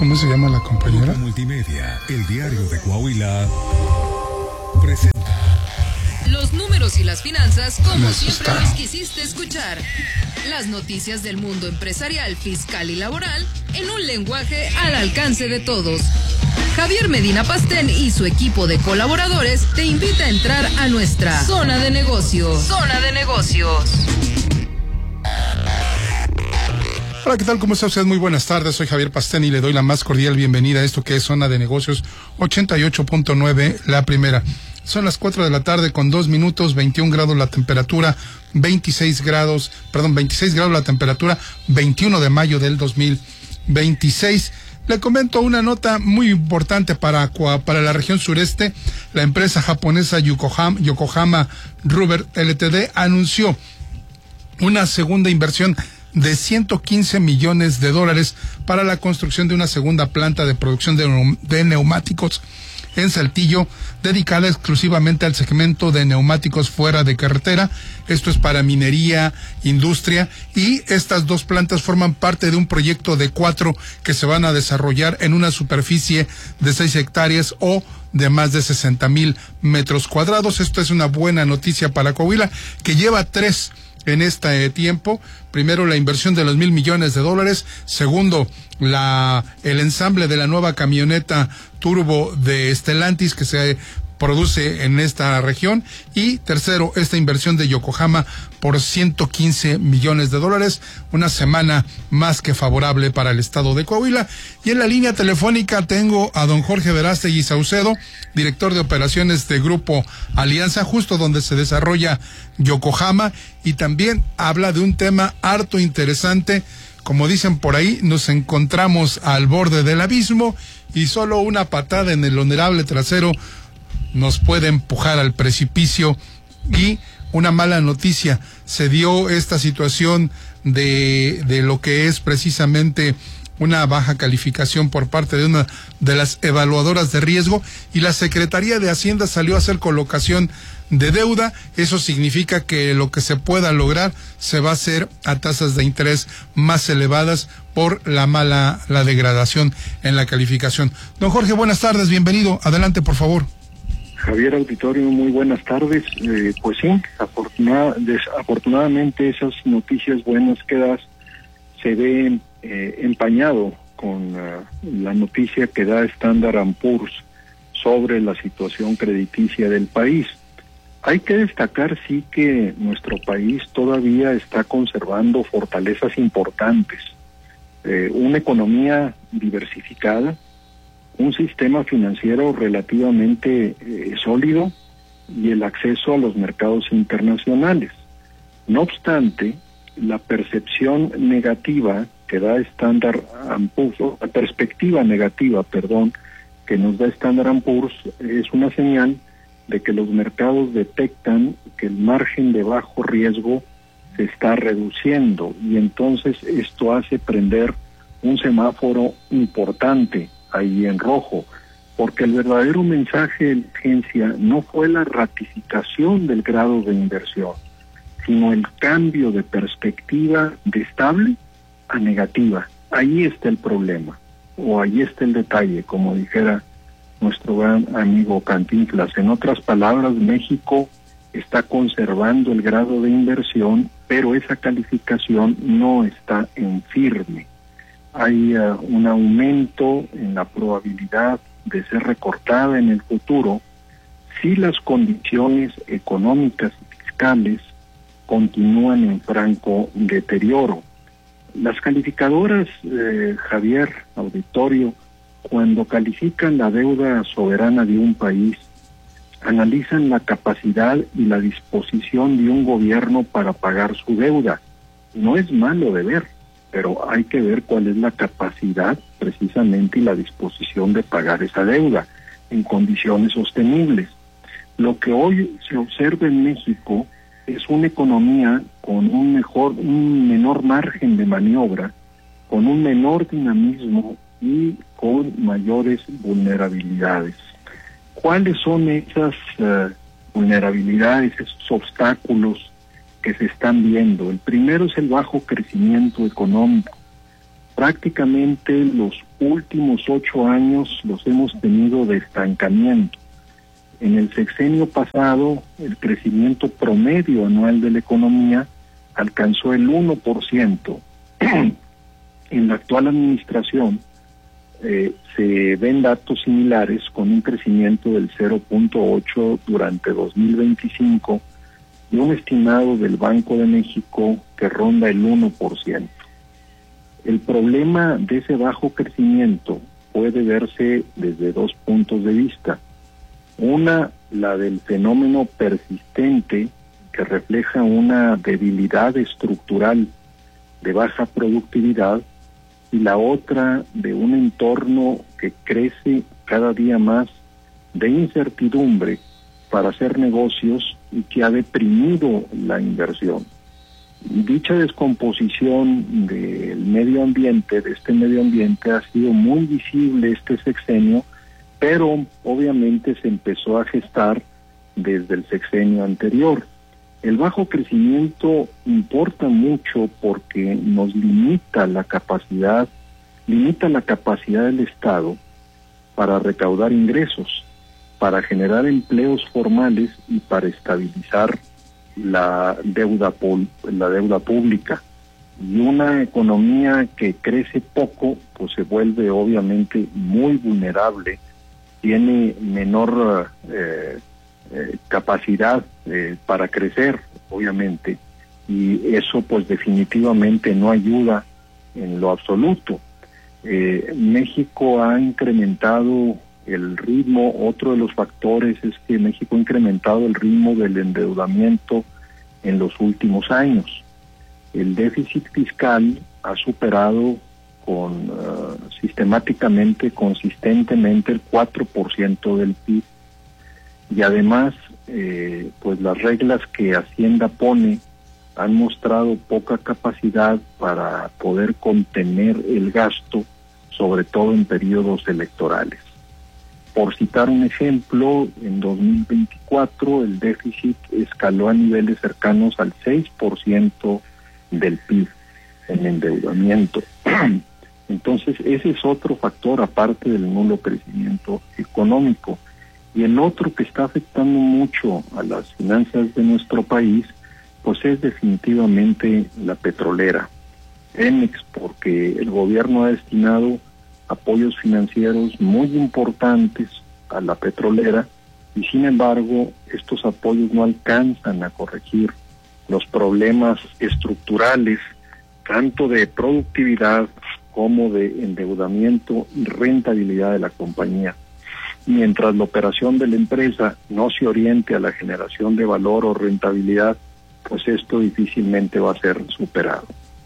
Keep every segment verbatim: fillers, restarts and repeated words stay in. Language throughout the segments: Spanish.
¿Cómo se llama la compañera? Multimedia, el diario de Coahuila, presenta los números y las finanzas como siempre los quisiste escuchar. Las noticias del mundo empresarial, fiscal y laboral en un lenguaje al alcance de todos. Javier Medina Pastén y su equipo de colaboradores te invita a entrar a nuestra zona de negocios. Zona de negocios. Hola, ¿qué tal? ¿Cómo está usted? Muy buenas tardes, soy Javier Pastén y le doy la más cordial bienvenida a esto que es Zona de Negocios ochenta y ocho punto nueve, la primera. Son las cuatro de la tarde con dos minutos, veintiún grados la temperatura, veintiséis grados, perdón, veintiséis grados la temperatura, veintiuno de mayo del dos mil veintiséis. Le comento una nota muy importante para, para la región sureste. La empresa japonesa Yokohama, Yokohama Rubber Ltd anunció una segunda inversión de ciento quince millones de dólares para la construcción de una segunda planta de producción de, de neumáticos en Saltillo, dedicada exclusivamente al segmento de neumáticos fuera de carretera. Esto es para minería, industria, y estas dos plantas forman parte de un proyecto de cuatro que se van a desarrollar en una superficie de seis hectáreas o de más de sesenta mil metros cuadrados. Esto es una buena noticia para Coahuila, que lleva tres en este tiempo. Primero, la inversión de los mil millones de dólares. Segundo, la el ensamble de la nueva camioneta turbo de Stellantis que se produce en esta región. Y tercero, esta inversión de Yokohama por ciento quince millones de dólares. Una semana más que favorable para el estado de Coahuila. Y en la línea telefónica tengo a don Jorge Verástegui Saucedo, director de operaciones de Grupo Alianza, justo donde se desarrolla Yokohama, y también habla de un tema harto interesante. Como dicen por ahí, nos encontramos al borde del abismo y solo una patada en el honorable trasero nos puede empujar al precipicio. Y una mala noticia, se dio esta situación de, de lo que es precisamente una baja calificación por parte de una de las evaluadoras de riesgo, y la Secretaría de Hacienda salió a hacer colocación de deuda. Eso significa que lo que se pueda lograr se va a hacer a tasas de interés más elevadas por la mala, la degradación en la calificación. Don Jorge, buenas tardes, bienvenido, adelante por favor. Javier Auditorio, muy buenas tardes. Eh, pues sí, afortunada, desafortunadamente esas noticias buenas que das se ven eh, empañado con uh, la noticia que da Standard and Poor's sobre la situación crediticia del país. Hay que destacar sí que nuestro país todavía está conservando fortalezas importantes, eh, una economía diversificada, un sistema financiero relativamente eh, sólido y el acceso a los mercados internacionales. No obstante, la percepción negativa que da Standard and Poor's, la perspectiva negativa, perdón, que nos da Standard and Poor's es una señal de que los mercados detectan que el margen de bajo riesgo se está reduciendo, y entonces esto hace prender un semáforo importante ahí en rojo, porque el verdadero mensaje de la agencia no fue la ratificación del grado de inversión, sino el cambio de perspectiva de estable a negativa. Ahí está el problema, o ahí está el detalle, como dijera nuestro gran amigo Cantinflas. En otras palabras, México está conservando el grado de inversión, pero esa calificación no está en firme. Hay uh, un aumento en la probabilidad de ser recortada en el futuro si las condiciones económicas y fiscales continúan en franco deterioro. Las calificadoras, eh, Javier Auditorio, cuando califican la deuda soberana de un país, analizan la capacidad y la disposición de un gobierno para pagar su deuda. No es malo de ver, pero hay que ver cuál es la capacidad precisamente y la disposición de pagar esa deuda en condiciones sostenibles. Lo que hoy se observa en México es una economía con un mejor, un menor margen de maniobra, con un menor dinamismo y con mayores vulnerabilidades. ¿Cuáles son esas uh, vulnerabilidades, esos obstáculos que se están viendo? El primero es el bajo crecimiento económico. prácticamente los últimos ocho años los hemos tenido de estancamiento. En el sexenio pasado, el crecimiento promedio anual de la economía alcanzó el uno por ciento. En la actual administración eh, se ven datos similares con un crecimiento del cero punto ocho durante dos mil veinticinco y un estimado del Banco de México que ronda el uno por ciento. El problema de ese bajo crecimiento puede verse desde dos puntos de vista. Una, la del fenómeno persistente que refleja una debilidad estructural de baja productividad, y la otra de un entorno que crece cada día más de incertidumbre para hacer negocios y que ha deprimido la inversión. Dicha descomposición del medio ambiente, de este medio ambiente, ha sido muy visible este sexenio, pero obviamente se empezó a gestar desde el sexenio anterior. El bajo crecimiento importa mucho porque nos limita la capacidad, limita la capacidad del Estado para recaudar ingresos, para generar empleos formales y para estabilizar la deuda, la deuda pública. Y una economía que crece poco, pues se vuelve obviamente muy vulnerable, tiene menor eh, eh, capacidad eh, para crecer, obviamente, y eso pues definitivamente no ayuda en lo absoluto. Eh, México ha incrementado el ritmo, otro de los factores es que México ha incrementado el ritmo del endeudamiento en los últimos años. El déficit fiscal ha superado con uh, sistemáticamente, consistentemente el cuatro por ciento del P I B, y además eh, pues las reglas que Hacienda pone han mostrado poca capacidad para poder contener el gasto, sobre todo en periodos electorales. Por citar un ejemplo, en dos mil veinticuatro el déficit escaló a niveles cercanos al seis por ciento del P I B en endeudamiento. Entonces, ese es otro factor aparte del nulo crecimiento económico. Y el otro que está afectando mucho a las finanzas de nuestro país, pues es definitivamente la petrolera, Pemex, porque el gobierno ha destinado apoyos financieros muy importantes a la petrolera y sin embargo estos apoyos no alcanzan a corregir los problemas estructurales tanto de productividad como de endeudamiento y rentabilidad de la compañía. Mientras la operación de la empresa no se oriente a la generación de valor o rentabilidad, pues esto difícilmente va a ser superado.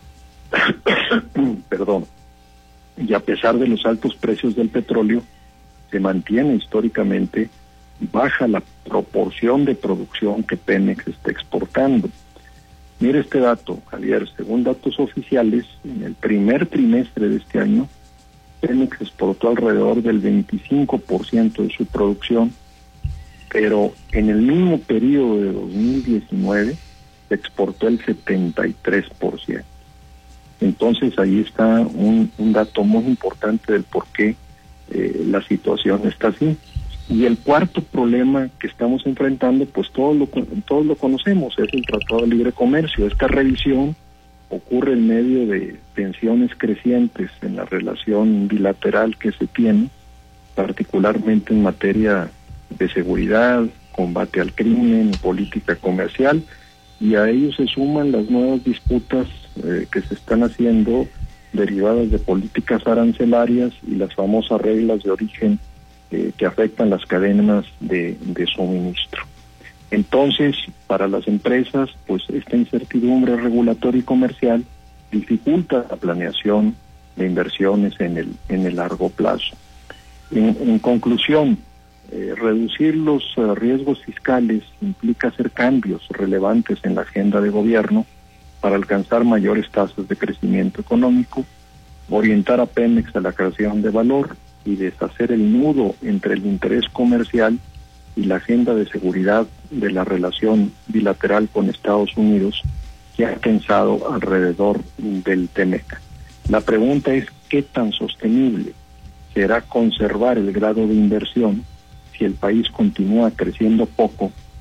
Perdón. Y a pesar de los altos precios del petróleo, se mantiene históricamente baja la proporción de producción que Pemex está exportando. Mire este dato, Javier, según datos oficiales, en el primer trimestre de este año, Pemex exportó alrededor del veinticinco por ciento de su producción, pero en el mismo periodo de dos mil diecinueve se exportó el setenta y tres por ciento. Entonces ahí está un, un dato muy importante del por qué eh, la situación está así. Y el cuarto problema que estamos enfrentando, pues todos lo, todos lo conocemos, es el Tratado de Libre Comercio. Esta revisión ocurre en medio de tensiones crecientes en la relación bilateral que se tiene, particularmente en materia de seguridad, combate al crimen, política comercial, y a ello se suman las nuevas disputas eh, que se están haciendo derivadas de políticas arancelarias y las famosas reglas de origen eh, que afectan las cadenas de, de suministro. Entonces, para las empresas, pues esta incertidumbre regulatoria y comercial dificulta la planeación de inversiones en el en el largo plazo. En, en conclusión, eh, reducir los uh, riesgos fiscales implica hacer cambios relevantes en la agenda de gobierno para alcanzar mayores tasas de crecimiento económico, orientar a Pemex a la creación de valor y deshacer el nudo entre el interés comercial y la agenda de seguridad de la relación bilateral con Estados Unidos que ha pensado alrededor del TEMEC. La pregunta es qué tan sostenible será conservar el grado de inversión si el país continúa creciendo poco